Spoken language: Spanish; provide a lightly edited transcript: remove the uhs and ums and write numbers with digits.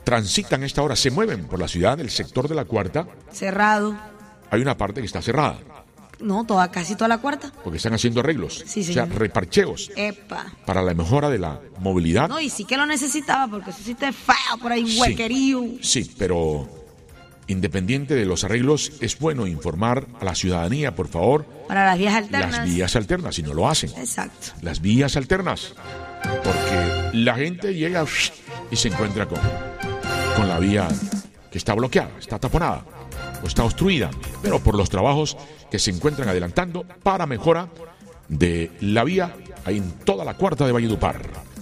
transitan a esta hora, se mueven por la ciudad del sector de la Cuarta. Cerrado. Hay una parte que está cerrada. No, casi toda la Cuarta. Porque están haciendo arreglos. Sí, o sea, señor. reparcheos. Epa. Para la mejora de la movilidad. No, y sí que lo necesitaba, porque eso sí está feo por ahí, huequerío. Sí, pero independiente de los arreglos, es bueno informar a la ciudadanía, por favor. Para las vías alternas. Las vías alternas, si no lo hacen. Exacto. Las vías alternas. Porque la gente llega y se encuentra con la vía que está bloqueada, está taponada o está obstruida, pero por los trabajos que se encuentran adelantando para mejora de la vía ahí en toda la Cuarta de Valledupar.